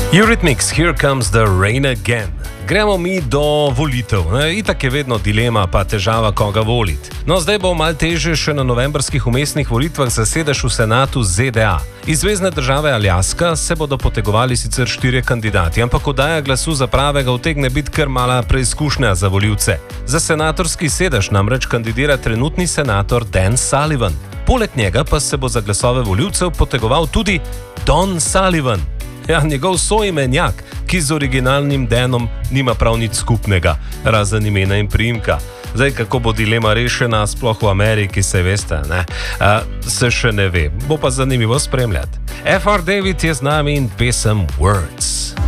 Eurythmics, Here Comes the Rain Again. Gremo mi do volitev. Itak je vedno dilema pa težava, koga voliti. No, zdaj bo malo težje še na novembrskih umestnih volitvah za sedež v senatu ZDA. Iz zvezne države Aljaska se bodo potegovali sicer 4 kandidati, ampak oddaja glasu za pravega utegne biti kar mala preizkušnja za volivce. Za senatorski sedež namreč kandidira trenutni senator Dan Sullivan. Poleg njega pa se bo za glasove volivcev potegoval tudi Don Sullivan. Ja, njegov soimenjak, ki z originalnim Danom nima prav nič skupnega, razen imena in priimka. Zdaj, kako bo dilema rešena, sploh v Ameriki, se veste, ne? Se še ne ve, bo pa zanimivo spremljati. F.R. David je z nami in pesem Words.